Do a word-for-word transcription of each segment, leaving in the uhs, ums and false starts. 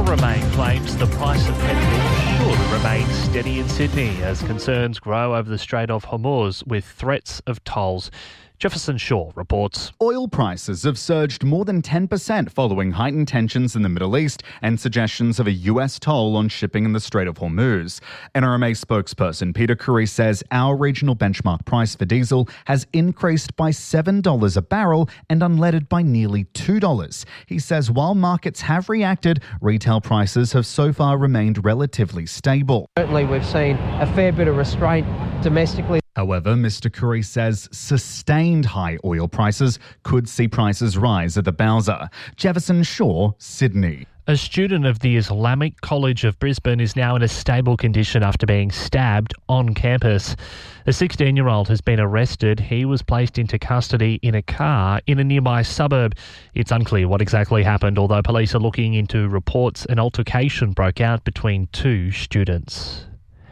Remain claims the price of petrol should remain steady in Sydney as concerns grow over the Strait of Hormuz with threats of tolls. Jefferson Shaw reports. Oil prices have surged more than ten percent following heightened tensions in the Middle East and suggestions of a U S toll on shipping in the Strait of Hormuz. N R M A spokesperson Peter Curry says our regional benchmark price for diesel has increased by seven dollars a barrel and unleaded by nearly two dollars. He says while markets have reacted, retail prices have so far remained relatively stable. Certainly we've seen a fair bit of restraint domestically. However, Mister Curry says sustained high oil prices could see prices rise at the Bowser. Jefferson Shaw, Sydney. A student of the Islamic College of Brisbane is now in a stable condition after being stabbed on campus. A sixteen-year-old has been arrested. He was placed into custody in a car in a nearby suburb. It's unclear what exactly happened, although police are looking into reports an altercation broke out between two students.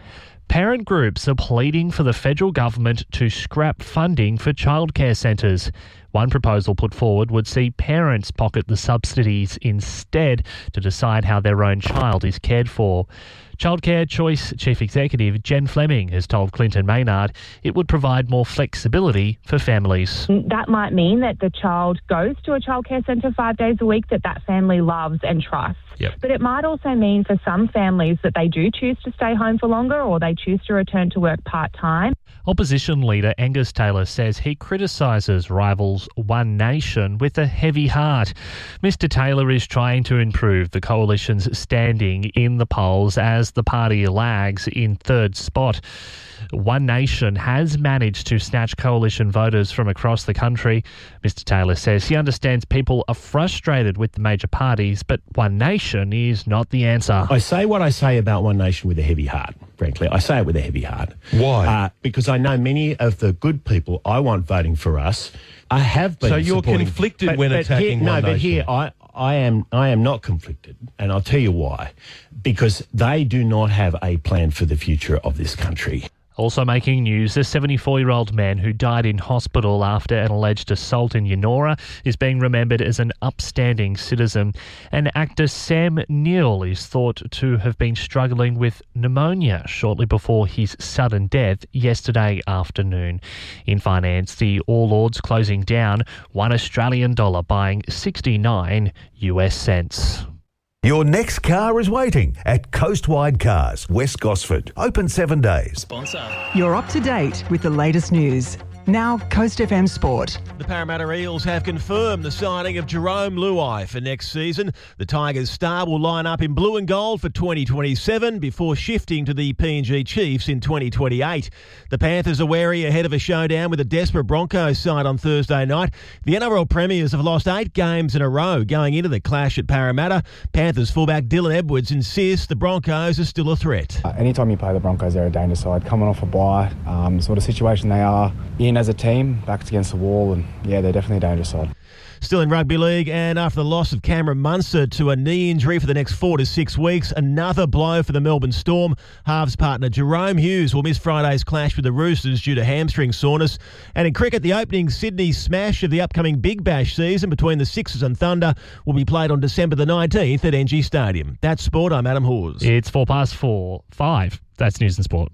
Parent groups are pleading for the federal government to scrap funding for childcare centres. One proposal put forward would see parents pocket the subsidies instead to decide how their own child is cared for. Childcare Choice Chief Executive Jen Fleming has told Clinton Maynard it would provide more flexibility for families. That might mean that the child goes to a childcare centre five days a week that that family loves and trusts. Yep. But it might also mean for some families that they do choose to stay home for longer or they choose to return to work part-time. Opposition leader Angus Taylor says he criticises rivals One Nation with a heavy heart. Mister Taylor is trying to improve the coalition's standing in the polls as the party lags in third spot. One Nation has managed to snatch coalition voters from across the country. Mister Taylor says he understands people are frustrated with the major parties, but One Nation is not the answer. I say what I say about One Nation with a heavy heart, frankly. I say it with a heavy heart. Why? Uh, because I know many of the good people I want voting for us I have been So you're supporting, conflicted but, when but attacking here, One No, but Nation. here I, I am I am not conflicted, and I'll tell you why. Because they do not have a plan for the future of this country. Also making news, a seventy-four-year-old man who died in hospital after an alleged assault in Yennora is being remembered as an upstanding citizen. And actor Sam Neill is thought to have been struggling with pneumonia shortly before his sudden death yesterday afternoon. In finance, the All Ords closing down, one Australian dollar buying sixty-nine US cents. Your next car is waiting at Coastwide Cars, West Gosford. Open seven days. Sponsor. You're up to date with the latest news. Now, Coast F M Sport. The Parramatta Eels have confirmed the signing of Jerome Luai for next season. The Tigers star will line up in blue and gold for twenty twenty-seven before shifting to the P N G Chiefs in twenty twenty-eight. The Panthers are wary ahead of a showdown with a desperate Broncos side on Thursday night. The N R L Premiers have lost eight games in a row going into the clash at Parramatta. Panthers fullback Dylan Edwards insists the Broncos are still a threat. Uh, anytime you play the Broncos, they're a danger side. Coming off a bye, um, sort of situation they are in as a team, backs against the wall, and yeah, they're definitely a dangerous side. Still in rugby league, and after the loss of Cameron Munster to a knee injury for the next four to six weeks, another blow for the Melbourne Storm. Halves partner Jerome Hughes will miss Friday's clash with the Roosters due to hamstring soreness. And in cricket, the opening Sydney smash of the upcoming Big Bash season between the Sixers and Thunder will be played on December the nineteenth at N G Stadium. That's sport. I'm Adam Hawes. It's four past four, five. That's news and sport.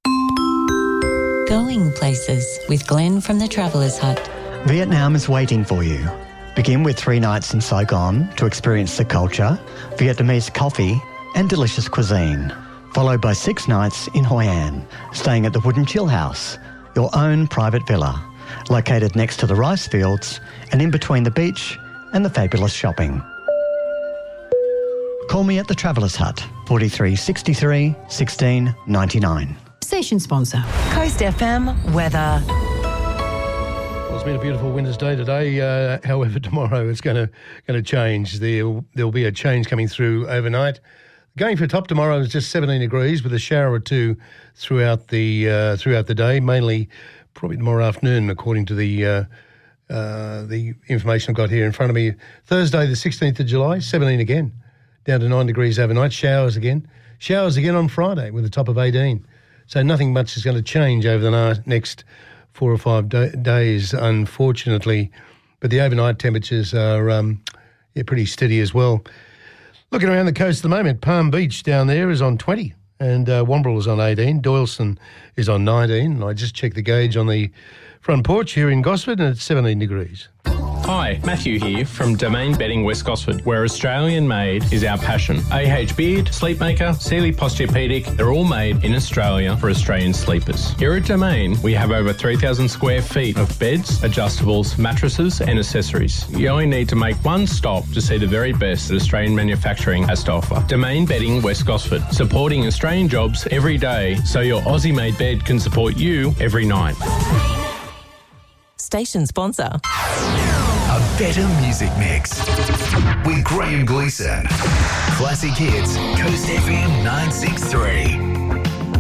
Going places with Glenn from the Travellers Hut. Vietnam is waiting for you. Begin with three nights in Saigon to experience the culture, Vietnamese coffee and delicious cuisine. Followed by six nights in Hoi An, staying at the Wooden Chill House, your own private villa, located next to the rice fields and in between the beach and the fabulous shopping. Call me at the Travellers Hut, forty-three sixty-three sixteen ninety-nine. Station sponsor. Coast F M weather. Well, it's been a beautiful winter's day today. Uh, however, tomorrow it's going to going to change. There there'll be a change coming through overnight. Going for top tomorrow is just seventeen degrees with a shower or two throughout the uh, throughout the day. Mainly, probably tomorrow afternoon, according to the uh, uh, the information I've got here in front of me. Thursday, the sixteenth of July, seventeen again, down to nine degrees overnight. Showers again, showers again on Friday with a top of eighteen. So nothing much is going to change over the next four or five do- days, unfortunately. But the overnight temperatures are um, yeah, pretty steady as well. Looking around the coast at the moment, Palm Beach down there is on twenty and uh, Wombrel is on eighteen. Doyleston is on nineteen. And I just checked the gauge on the front porch here in Gosford and it's seventeen degrees. Hi, Matthew here from Domain Bedding West Gosford, where Australian made is our passion. A H Beard, Sleepmaker, Sealy Posturepedic, they're all made in Australia for Australian sleepers. Here at Domain, we have over three thousand square feet of beds, adjustables, mattresses and accessories. You only need to make one stop to see the very best that Australian manufacturing has to offer. Domain Bedding West Gosford, supporting Australian jobs every day so your Aussie-made bed can support you every night. Station sponsor. A better music mix with Graham Gleeson. Classic Hits, Coast F M nine six three.